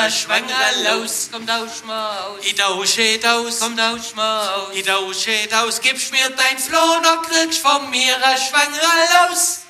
Schwanger los, komm tausch mal aus. Ich tausche aus, Komm tausch mal aus. ich tausche aus, gibst mir dein Floh, noch kriegst von mir ein Schwanger los.